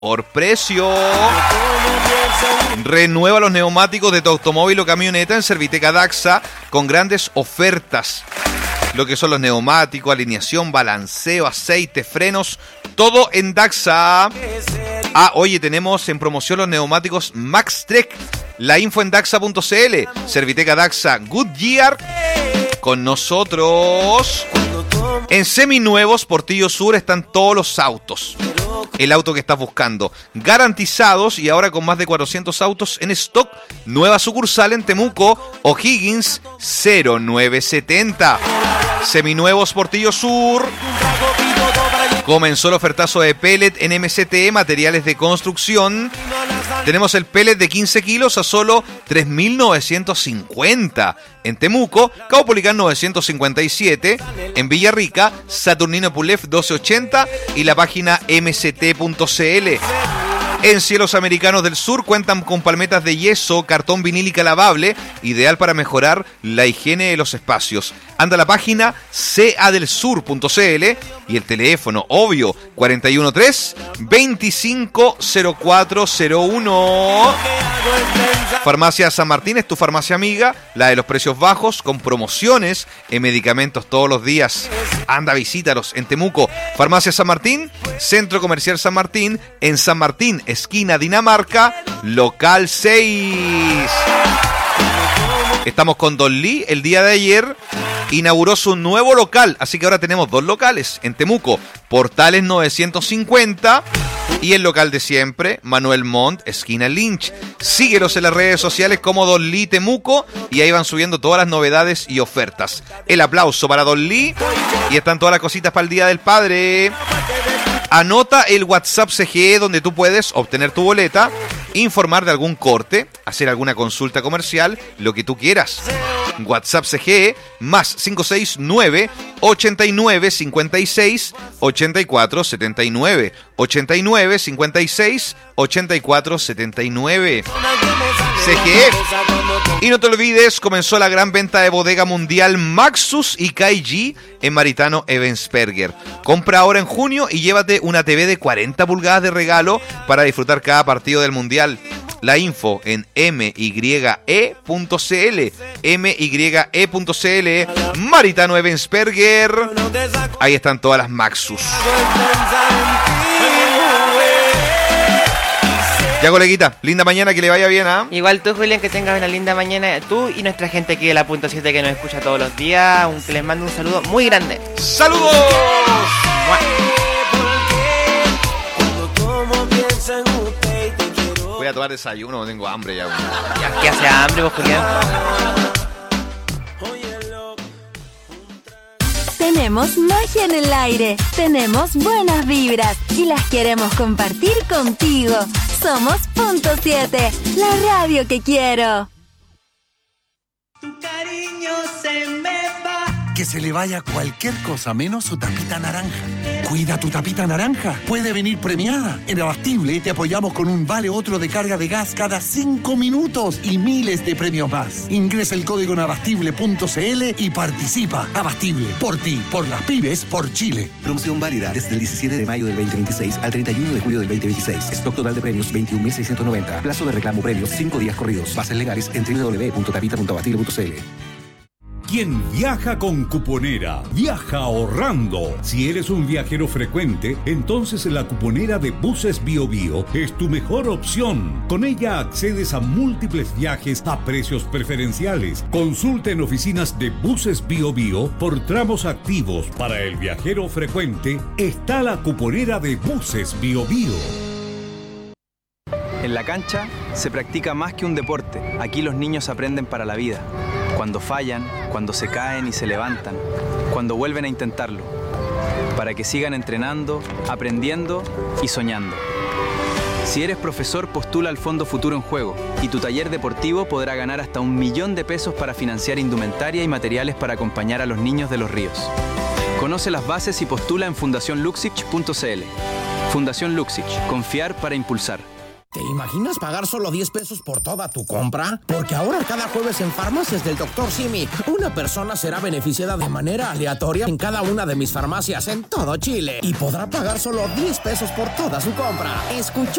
mejor precio. Renueva los neumáticos de tu automóvil o camioneta en Serviteca Daxa con grandes ofertas. Lo que son los neumáticos, alineación, balanceo, aceite, frenos, todo en Daxa. Oye, tenemos en promoción los neumáticos MaxTrek. La info en daxa.cl. Serviteca Daxa Goodyear con nosotros. En Seminuevos Portillo Sur están todos los autos. El auto que estás buscando. Garantizados y ahora con más de 400 autos en stock. Nueva sucursal en Temuco, O'Higgins 0970. Seminuevos Portillo Sur. Comenzó el ofertazo de pellet en MCT, materiales de construcción. Tenemos el pellet de 15 kilos a solo 3.950. En Temuco, Caupolicán 957. En Villarrica, Saturnino Pulef 1280 y la página mct.cl. En Cielos Americanos del Sur cuentan con palmetas de yeso, cartón vinílica lavable, ideal para mejorar la higiene de los espacios. Anda a la página cadelsur.cl y el teléfono, obvio, 413-250401. Farmacia San Martín es tu farmacia amiga, la de los precios bajos, con promociones en medicamentos todos los días. Anda, visítalos en Temuco. Farmacia San Martín, Centro Comercial San Martín, en San Martín, esquina Dinamarca, local 6. Estamos con Don Lee. El día de ayer inauguró su nuevo local, así que ahora tenemos 2 locales en Temuco, Portales 950 y el local de siempre, Manuel Montt, esquina Lynch. Síguelos en las redes sociales como Don Lee Temuco y ahí van subiendo todas las novedades y ofertas. El aplauso para Don Lee y están todas las cositas para el Día del Padre. Anota el WhatsApp CGE donde tú puedes obtener tu boleta, informar de algún corte, hacer alguna consulta comercial, lo que tú quieras. WhatsApp CGE más 569 89 56 84 79 89 56 84 79. CGE. Y no te olvides, comenzó la gran venta de bodega mundial Maxus y KG en Maritano Ebensperger. Compra ahora en junio y llévate una TV de 40 pulgadas de regalo para disfrutar cada partido del mundial. La info en mye.cl, mye.cl, Maritano Ebensperger. Ahí están todas las Maxus. Ya, coleguita, linda mañana, que le vaya bien, ¿ah? Igual tú, Julián, que tengas una linda mañana. Tú y nuestra gente aquí de la Punta 7 que nos escucha todos los días. Que les mando un saludo muy grande. ¡Saludos! Voy a tomar desayuno, tengo hambre ya. ¿Qué hace hambre vos, Julián? Tenemos magia en el aire, tenemos buenas vibras y las queremos compartir contigo. Somos Punto 7, la radio que quiero. Tu cariño se me va. Que se le vaya cualquier cosa menos su tapita naranja. Cuida tu tapita naranja. Puede venir premiada. En Abastible te apoyamos con un vale otro de carga de gas cada 5 minutos y miles de premios más. Ingresa el código en abastible.cl y participa. Abastible, por ti, por las pymes, por Chile. Promoción válida desde el 17 de mayo del 2026 al 31 de julio del 2026. Stock total de premios 21.690. Plazo de reclamo premios 5 días corridos. Bases legales en www.tapita.abastible.cl. Quien viaja con Cuponera, viaja ahorrando. Si eres un viajero frecuente, entonces la Cuponera de Buses Biobío es tu mejor opción. Con ella accedes a múltiples viajes a precios preferenciales. Consulta en oficinas de Buses Biobío por tramos activos. Para el viajero frecuente está la Cuponera de Buses Biobío. En la cancha se practica más que un deporte. Aquí los niños aprenden para la vida. Cuando fallan, cuando se caen y se levantan, cuando vuelven a intentarlo. Para que sigan entrenando, aprendiendo y soñando. Si eres profesor, postula al Fondo Futuro en Juego y tu taller deportivo podrá ganar hasta 1 millón de pesos para financiar indumentaria y materiales para acompañar a los niños de los ríos. Conoce las bases y postula en fundacionluxich.cl. Fundación Luxich, confiar para impulsar. ¿Te imaginas pagar solo 10 pesos por toda tu compra? Porque ahora cada jueves en Farmacias del Dr. Simi, una persona será beneficiada de manera aleatoria en cada una de mis farmacias en todo Chile y podrá pagar solo 10 pesos por toda su compra. ¿Escuchó